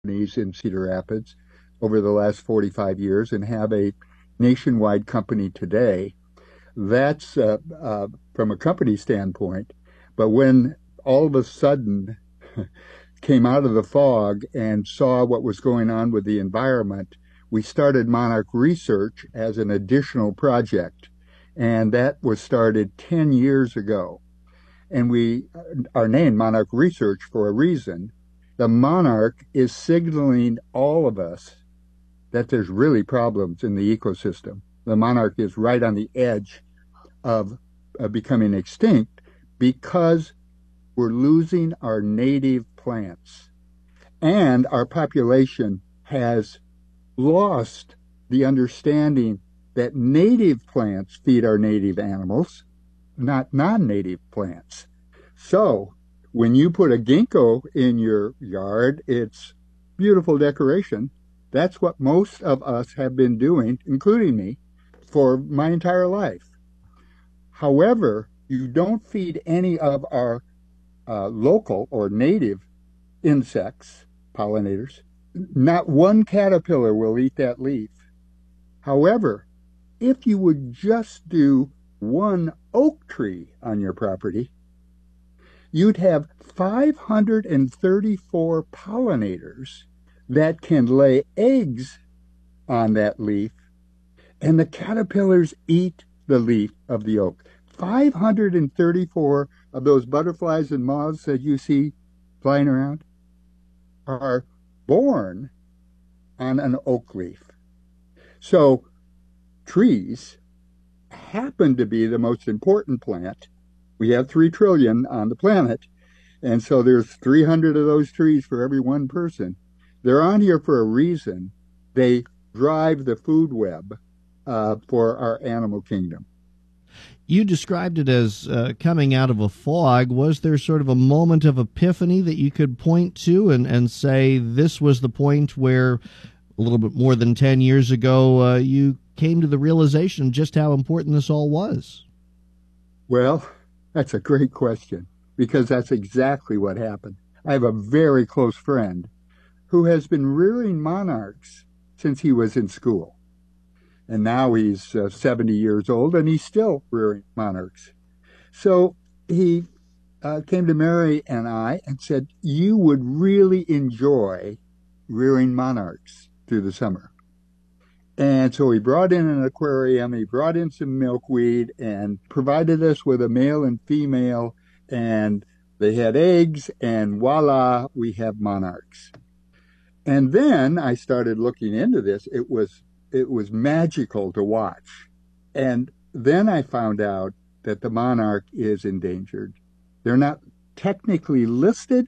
in Cedar Rapids over the last 45 years and have a nationwide company today. That's from a company standpoint. But when all of a sudden came out of the fog and saw what was going on with the environment, we started Monarch Research as an additional project. And that was started 10 years ago. And we are named Monarch Research for a reason. The monarch is signaling all of us that there's really problems in the ecosystem. The monarch is right on the edge of becoming extinct because we're losing our native plants. And our population has lost the understanding that native plants feed our native animals, not non-native plants. So when you put a ginkgo in your yard, it's beautiful decoration. That's what most of us have been doing, including me, for my entire life. However, you don't feed any of our local or native insects, pollinators. Not one caterpillar will eat that leaf. However, if you would just do one oak tree on your property, you'd have 534 pollinators that can lay eggs on that leaf, and the caterpillars eat the leaf of the oak. 534 of those butterflies and moths that you see flying around are born on an oak leaf. So trees happen to be the most important plant. We have 3 trillion on the planet, and so there's 300 of those trees for every one person. They're on here for a reason. They drive the food web for our animal kingdom. You described it as coming out of a fog. Was there sort of a moment of epiphany that you could point to and say this was the point where a little bit more than 10 years ago you came to the realization just how important this all was? Well, that's a great question, because that's exactly what happened. I have a very close friend who has been rearing monarchs since he was in school. And now he's 70 years old, and he's still rearing monarchs. So he came to Mary and I and said, you would really enjoy rearing monarchs through the summer. And so he brought in an aquarium, he brought in some milkweed, and provided us with a male and female, and they had eggs, and voila, we have monarchs. And then I started looking into this. It was magical to watch. And then I found out that the monarch is endangered. They're not technically listed,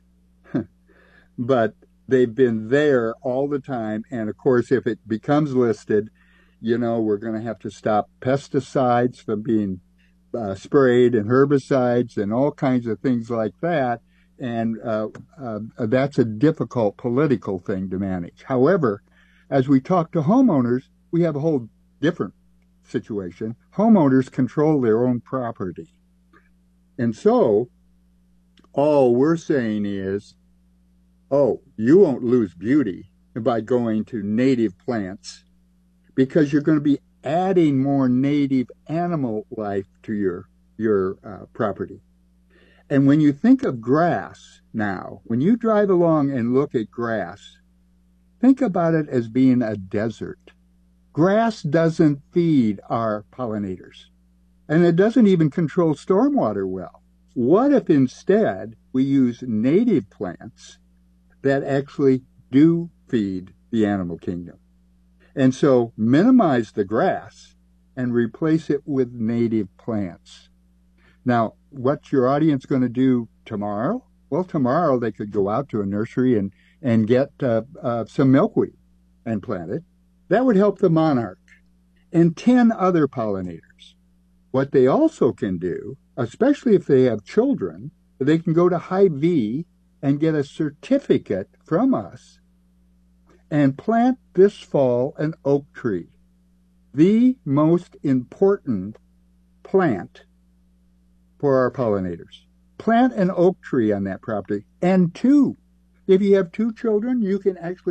but they've been there all the time. And of course, if it becomes listed, we're going to have to stop pesticides from being sprayed and herbicides and all kinds of things like that. And that's a difficult political thing to manage. However, as we talk to homeowners, we have a whole different situation. Homeowners control their own property. And so all we're saying is, you won't lose beauty by going to native plants, because you're going to be adding more native animal life to your property. And when you think of grass now, when you drive along and look at grass, think about it as being a desert. Grass doesn't feed our pollinators, and it doesn't even control stormwater well. What if instead we use native plants that actually do feed the animal kingdom? And so minimize the grass and replace it with native plants. Now, what's your audience going to do tomorrow? Well, tomorrow they could go out to a nursery and get some milkweed and plant it. That would help the monarch and 10 other pollinators. What they also can do, especially if they have children, they can go to Hy-Vee and get a certificate from us and plant this fall an oak tree, the most important plant for our pollinators. Plant an oak tree on that property, and 2. If you have two children, you can actually